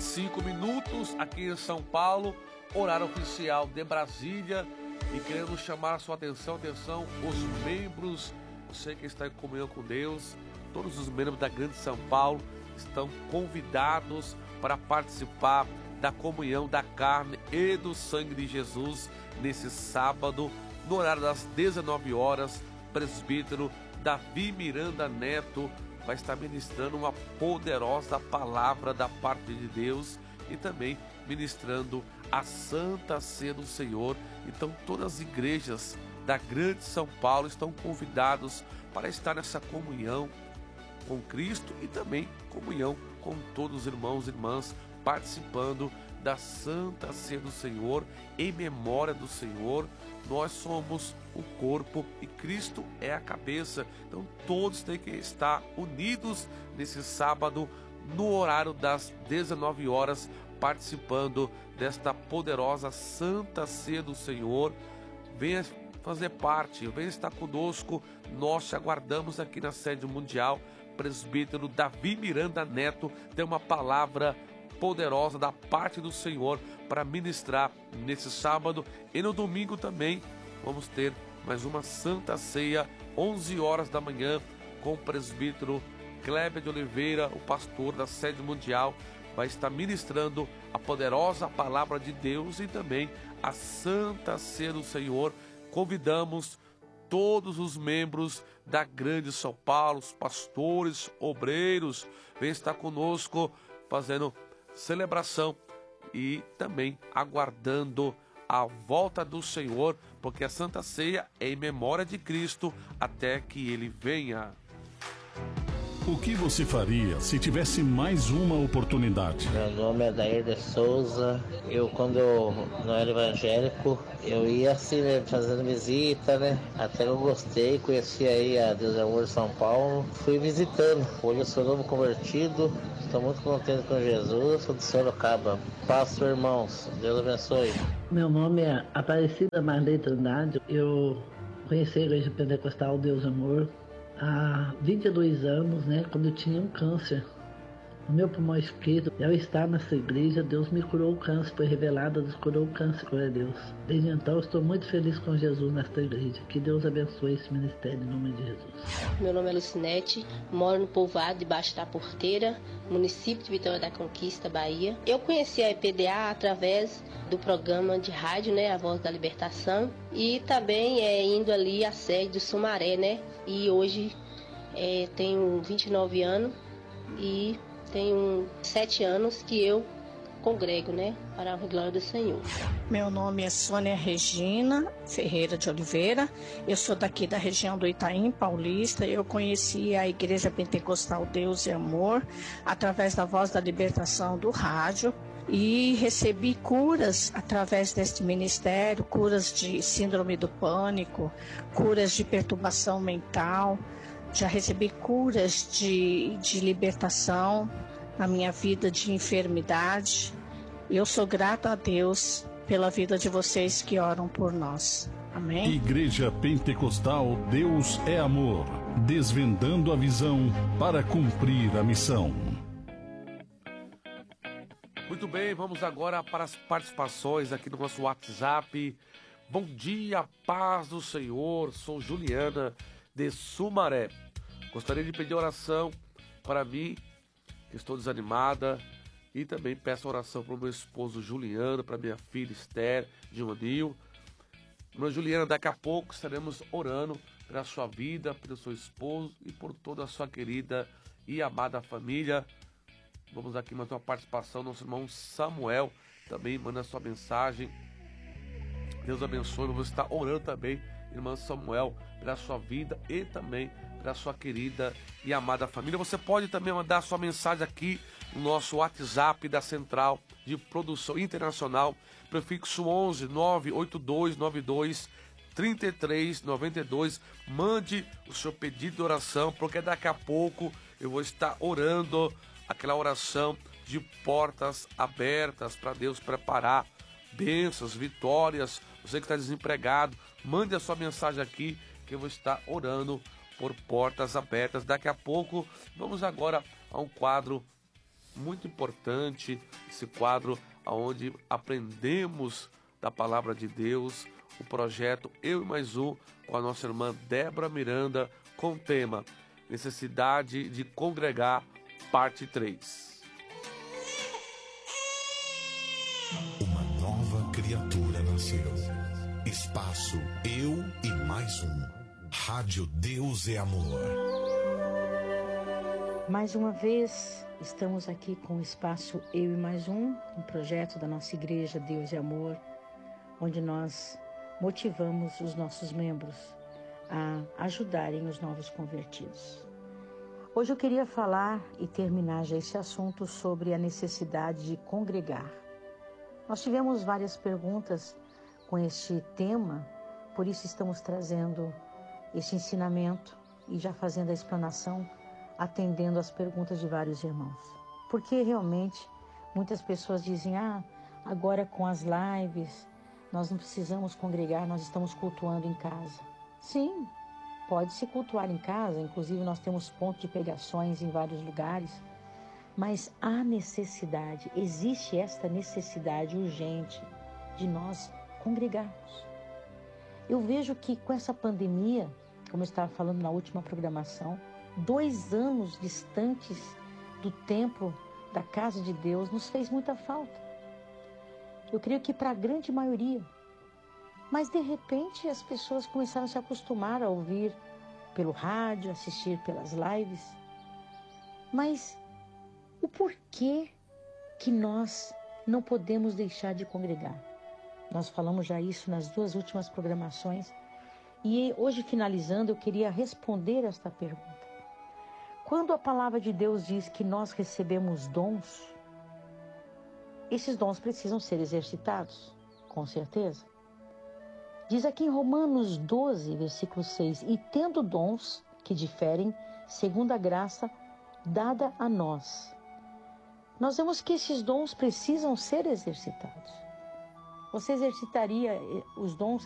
5 aqui em São Paulo, horário oficial de Brasília. E queremos chamar a sua atenção, os membros, você que está em comunhão com Deus, todos os membros da Grande São Paulo estão convidados para participar da comunhão da carne e do sangue de Jesus nesse sábado, no horário das 19 horas. Presbítero Davi Miranda Neto vai estar ministrando uma poderosa palavra da parte de Deus e também ministrando a Santa Ceia do Senhor. Então todas as igrejas da Grande São Paulo estão convidados para estar nessa comunhão com Cristo e também comunhão com todos os irmãos e irmãs, participando da Santa Ceia do Senhor, em memória do Senhor. Nós somos o corpo e Cristo é a cabeça, então todos têm que estar unidos nesse sábado, no horário das 19 horas, participando desta poderosa Santa Ceia do Senhor. Venha fazer parte, venha estar conosco, nós te aguardamos aqui na sede mundial. Presbítero Davi Miranda Neto tem uma palavra poderosa da parte do Senhor para ministrar nesse sábado, e no domingo também vamos ter mais uma Santa Ceia, 11 horas da manhã, com o presbítero Kleber de Oliveira, o pastor da sede mundial, vai estar ministrando a poderosa palavra de Deus e também a Santa Ceia do Senhor. Convidamos todos os membros da Grande São Paulo, os pastores, obreiros, vem estar conosco fazendo celebração e também aguardando a volta do Senhor, porque a Santa Ceia é em memória de Cristo até que Ele venha. O que você faria se tivesse mais uma oportunidade? Meu nome é Dair de Souza. Quando eu não era evangélico, eu ia assim, né, fazendo visita, né? Até que eu gostei, conheci aí a Deus é Amor de São Paulo. Fui visitando. Hoje eu sou novo convertido. Estou muito contente com Jesus. Sou de Sorocaba. Passo, irmãos. Deus abençoe. Meu nome é Aparecida Marley Trindade. Eu conheci a Igreja Pentecostal Deus Amor há 22 anos, né, quando eu tinha um câncer no meu pulmão esquerdo. Ao estar nessa igreja, Deus me curou o câncer, foi revelado, Deus curou o câncer, glória a Deus. Desde então, eu estou muito feliz com Jesus nesta igreja. Que Deus abençoe esse ministério em nome de Jesus. Meu nome é Lucinete, moro no povoado debaixo da Porteira, município de Vitória da Conquista, Bahia. Eu conheci a EPDA através do programa de rádio, né, A Voz da Libertação, e também indo ali à sede do Sumaré, né, e hoje tenho 29 anos e tenho 7 anos que eu congrego, né, para a glória do Senhor. Meu nome é Sônia Regina Ferreira de Oliveira, eu sou daqui da região do Itaim Paulista. Eu conheci a Igreja Pentecostal Deus e Amor através da Voz da Libertação do rádio e recebi curas através deste ministério, curas de síndrome do pânico, curas de perturbação mental. Já recebi curas de libertação na minha vida de enfermidade. Eu sou grata a Deus pela vida de vocês que oram por nós. Amém? Igreja Pentecostal Deus é Amor, desvendando a visão para cumprir a missão. Muito bem, vamos agora para as participações aqui no nosso WhatsApp. Bom dia, paz do Senhor, sou Juliana de Sumaré. Gostaria de pedir oração para mim, que estou desanimada, e também peço oração para o meu esposo Juliano, para minha filha Esther de Manil. Irmã Juliana, daqui a pouco estaremos orando pela sua vida, pelo seu esposo e por toda a sua querida e amada família. Vamos aqui manter uma participação, nosso irmão Samuel também manda sua mensagem. Deus abençoe, vamos estar orando também, irmã Samuel, pela sua vida e também pela sua querida e amada família. Você pode também mandar sua mensagem aqui no nosso WhatsApp da Central de Produção Internacional, prefixo 11 982 92 33 92. Mande o seu pedido de oração, porque daqui a pouco eu vou estar orando aquela oração de portas abertas para Deus preparar bênçãos, vitórias. Você que está desempregado, mande a sua mensagem aqui que eu vou estar orando por portas abertas. Daqui a pouco vamos agora a um quadro muito importante, esse quadro onde aprendemos da palavra de Deus, o projeto Eu e Mais Um, com a nossa irmã Débora Miranda, com o tema Necessidade de Congregar, parte 3. Uma nova criatura nasceu. Espaço Eu e Mais Um. Rádio Deus é Amor. Mais uma vez, estamos aqui com o Espaço Eu e Mais Um projeto da nossa igreja Deus é Amor, onde nós motivamos os nossos membros a ajudarem os novos convertidos. Hoje eu queria falar e terminar já esse assunto sobre a necessidade de congregar. Nós tivemos várias perguntas com este tema, por isso estamos trazendo este ensinamento e já fazendo a explanação, atendendo às perguntas de vários irmãos. Porque realmente muitas pessoas dizem, agora com as lives, nós não precisamos congregar, nós estamos cultuando em casa. Sim, pode se cultuar em casa, inclusive nós temos pontos de pregações em vários lugares, mas há necessidade, existe esta necessidade urgente de nós congregarmos. Eu vejo que com essa pandemia, como eu estava falando na última programação, 2 anos distantes do templo da casa de Deus nos fez muita falta. Eu creio que para a grande maioria. Mas de repente as pessoas começaram a se acostumar a ouvir pelo rádio, assistir pelas lives. Mas o porquê que nós não podemos deixar de congregar? Nós falamos já isso nas 2 últimas programações. E hoje, finalizando, eu queria responder esta pergunta. Quando a palavra de Deus diz que nós recebemos dons, esses dons precisam ser exercitados, com certeza. Diz aqui em Romanos 12, versículo 6, e tendo dons que diferem segundo a graça dada a nós. Nós vemos que esses dons precisam ser exercitados. Você exercitaria os dons